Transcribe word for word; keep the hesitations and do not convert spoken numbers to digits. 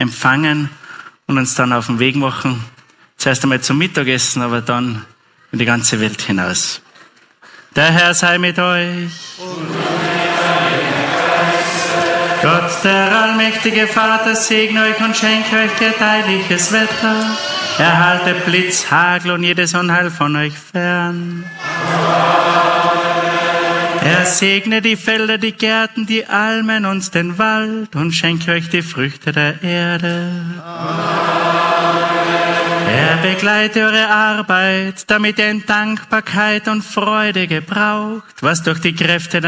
empfangen und uns dann auf den Weg machen. Zuerst einmal zum Mittagessen, aber dann in die ganze Welt hinaus. Der Herr sei mit euch. Gott, der allmächtige Vater, segne euch und schenke euch gedeihliches Wetter. Erhalte Blitz, Hagel und jedes Unheil von euch fern. Er segne die Felder, die Gärten, die Almen und den Wald und schenke euch die Früchte der Erde. Er begleite eure Arbeit, damit ihr in Dankbarkeit und Freude gebraucht, was durch die Kräfte der